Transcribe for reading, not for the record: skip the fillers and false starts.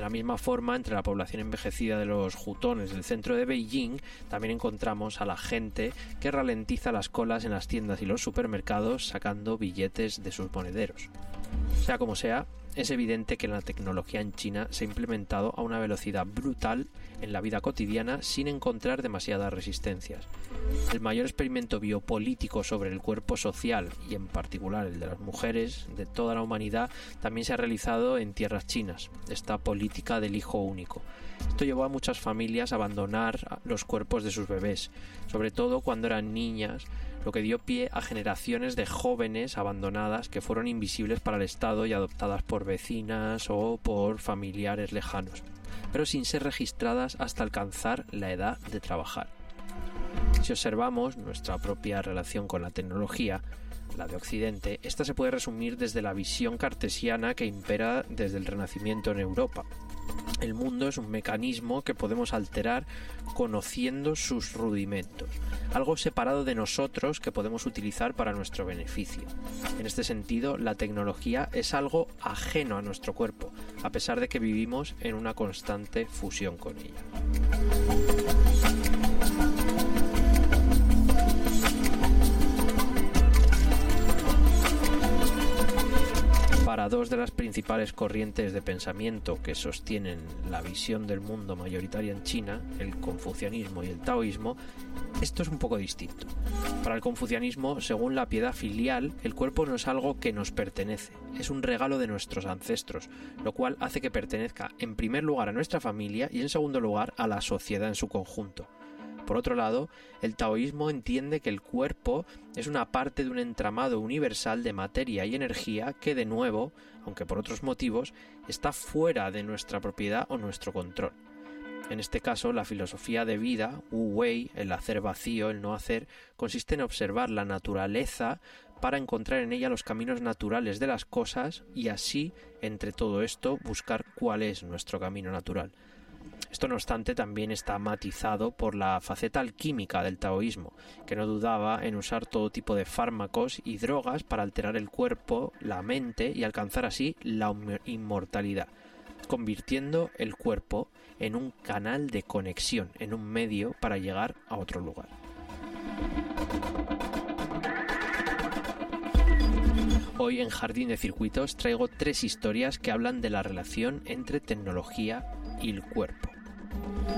la misma forma, entre la población envejecida de los jutones del centro de Beijing, también encontramos a la gente que ralentiza las colas en las tiendas y los supermercados sacando billetes de sus monederos. Sea como sea, es evidente que la tecnología en China se ha implementado a una velocidad brutal en la vida cotidiana sin encontrar demasiadas resistencias. El mayor experimento biopolítico sobre el cuerpo social, y en particular el de las mujeres, de toda la humanidad, también se ha realizado en tierras chinas, esta política del hijo único. Esto llevó a muchas familias a abandonar los cuerpos de sus bebés, sobre todo cuando eran niñas, lo que dio pie a generaciones de jóvenes abandonadas que fueron invisibles para el Estado y adoptadas por vecinas o por familiares lejanos, pero sin ser registradas hasta alcanzar la edad de trabajar. Si observamos nuestra propia relación con la tecnología, la de Occidente, esta se puede resumir desde la visión cartesiana que impera desde el Renacimiento en Europa. El mundo es un mecanismo que podemos alterar conociendo sus rudimentos, algo separado de nosotros que podemos utilizar para nuestro beneficio. En este sentido, la tecnología es algo ajeno a nuestro cuerpo, a pesar de que vivimos en una constante fusión con ella. Para dos de las principales corrientes de pensamiento que sostienen la visión del mundo mayoritaria en China, el confucianismo y el taoísmo, esto es un poco distinto. Para el confucianismo, según la piedad filial, el cuerpo no es algo que nos pertenece, es un regalo de nuestros ancestros, lo cual hace que pertenezca en primer lugar a nuestra familia y en segundo lugar a la sociedad en su conjunto. Por otro lado, el taoísmo entiende que el cuerpo es una parte de un entramado universal de materia y energía que, de nuevo, aunque por otros motivos, está fuera de nuestra propiedad o nuestro control. En este caso, la filosofía de vida, Wu Wei, el hacer vacío, el no hacer, consiste en observar la naturaleza para encontrar en ella los caminos naturales de las cosas y así, entre todo esto, buscar cuál es nuestro camino natural. Esto, no obstante, también está matizado por la faceta alquímica del taoísmo, que no dudaba en usar todo tipo de fármacos y drogas para alterar el cuerpo, la mente y alcanzar así la inmortalidad, convirtiendo el cuerpo en un canal de conexión, en un medio para llegar a otro lugar. Hoy en Jardín de Circuitos traigo 3 historias que hablan de la relación entre tecnología y el cuerpo.